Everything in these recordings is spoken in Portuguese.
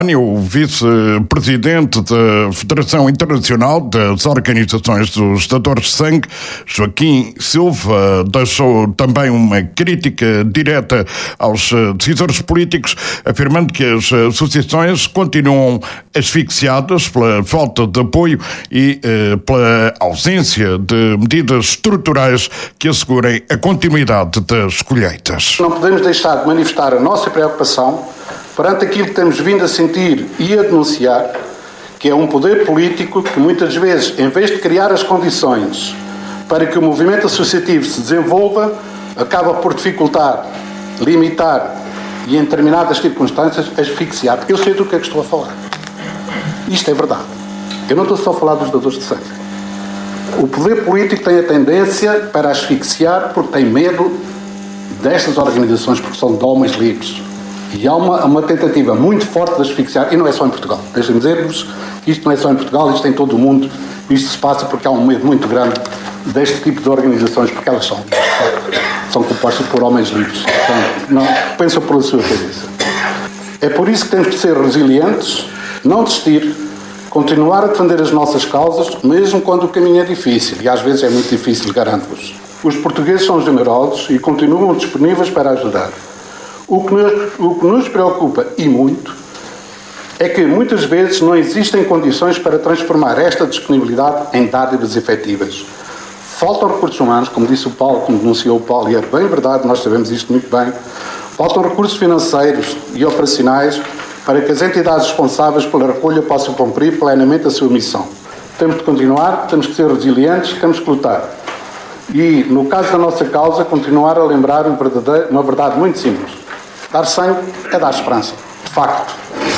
O vice-presidente da Federação Internacional das Organizações dos Dadores de Sangue, Joaquim Silva, deixou também uma crítica direta aos decisores políticos, afirmando que as associações continuam asfixiadas pela falta de apoio e pela ausência de medidas estruturais que assegurem a continuidade das colheitas. Não podemos deixar de manifestar a nossa preocupação perante aquilo que temos vindo a sentir e a denunciar, que é um poder político que muitas vezes, em vez de criar as condições para que o movimento associativo se desenvolva, acaba por dificultar, limitar e, em determinadas circunstâncias, asfixiar. Eu sei do que é que estou a falar. Isto é verdade. Eu não estou só a falar dos dadores de sangue. O poder político tem a tendência para asfixiar porque tem medo destas organizações, porque são de homens livres. E há uma tentativa muito forte de asfixiar, e não é só em Portugal. Deixem-me dizer-vos que isto não é só em Portugal, isto é em todo o mundo. Isto se passa porque há um medo muito grande deste tipo de organizações, porque elas são compostas por homens livres. Então, não pensam pela sua cabeça. É por isso que temos de ser resilientes, não desistir, continuar a defender as nossas causas, mesmo quando o caminho é difícil. E às vezes é muito difícil, garanto-vos. Os portugueses são generosos e continuam disponíveis para ajudar. O que nos preocupa, e muito, é que muitas vezes não existem condições para transformar esta disponibilidade em dádivas efetivas. Faltam recursos humanos, como disse o Paulo, como denunciou o Paulo, e é bem verdade, nós sabemos isto muito bem. Faltam recursos financeiros e operacionais para que as entidades responsáveis pela recolha possam cumprir plenamente a sua missão. Temos de continuar, temos que ser resilientes, temos que lutar. E, no caso da nossa causa, continuar a lembrar uma verdade muito simples. Dar sangue é dar esperança, de facto.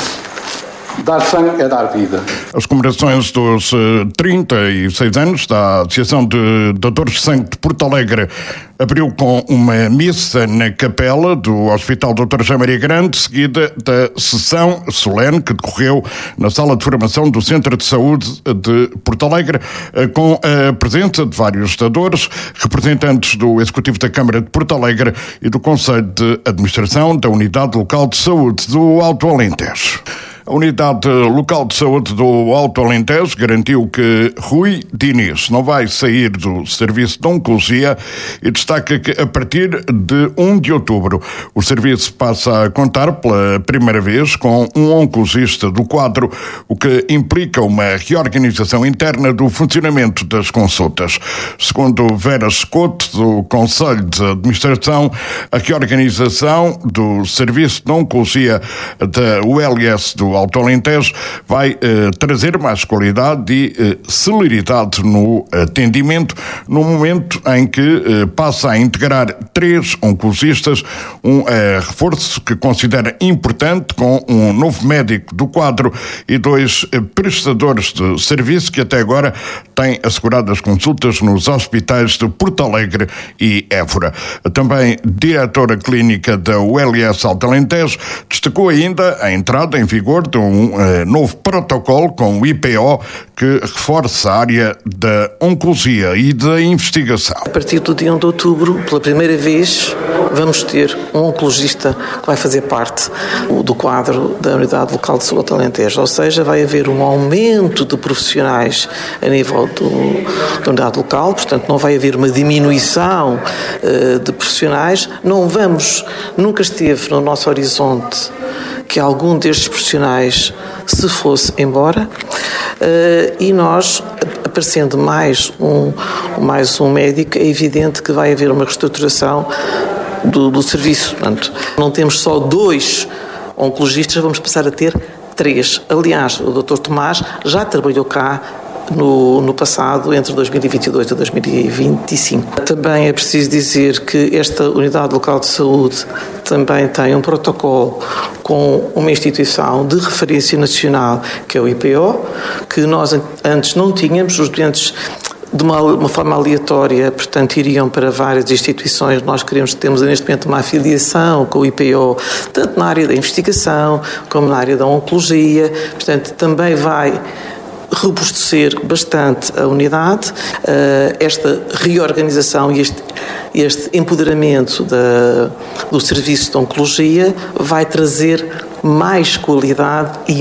Dar sangue é dar vida. As comemorações dos 36 anos da Associação de Dadores de Sangue de Porto Alegre abriu com uma missa na capela do Hospital Dr. José Maria Grande, seguida da sessão solene que decorreu na Sala de Formação do Centro de Saúde de Porto Alegre, com a presença de vários dadores, representantes do Executivo da Câmara de Porto Alegre e do Conselho de Administração da Unidade Local de Saúde do Alto Alentejo. A Unidade Local de Saúde do Alto Alentejo garantiu que Rui Diniz não vai sair do serviço de oncologia e destaca que a partir de 1 de outubro o serviço passa a contar pela primeira vez com um oncologista do quadro, o que implica uma reorganização interna do funcionamento das consultas. Segundo Vera Escoto, do Conselho de Administração, a reorganização do serviço de oncologia da ULS do Alto Alentejo vai trazer mais qualidade e celeridade no atendimento, no momento em que passa a integrar 3 oncologistas, um reforço que considera importante, com um novo médico do quadro e 2 prestadores de serviço que até agora têm assegurado as consultas nos hospitais de Porto Alegre e Évora. Também diretora clínica da ULS Alto Alentejo destacou ainda a entrada em vigor de um novo protocolo com o IPO que reforça a área da oncologia e da investigação. A partir do dia 1 de outubro, pela primeira vez, vamos ter um oncologista que vai fazer parte do quadro da Unidade Local de Saúde Alentejo, ou seja, vai haver um aumento de profissionais a nível da unidade local, portanto não vai haver uma diminuição de profissionais, nunca esteve no nosso horizonte que algum destes profissionais se fosse embora, e nós, aparecendo mais um médico, é evidente que vai haver uma reestruturação do serviço. Portanto, não temos só 2 oncologistas, vamos passar a ter 3. Aliás, o Dr. Tomás já trabalhou cá no passado, entre 2022 e 2025. Também é preciso dizer que esta Unidade Local de Saúde também tem um protocolo com uma instituição de referência nacional, que é o IPO, que nós antes não tínhamos. Os doentes, de uma forma aleatória, portanto, iriam para várias instituições. Nós temos neste momento uma afiliação com o IPO, tanto na área da investigação como na área da oncologia. Portanto, também vai robustecer bastante a unidade. Esta reorganização e este empoderamento do serviço de oncologia vai trazer mais qualidade e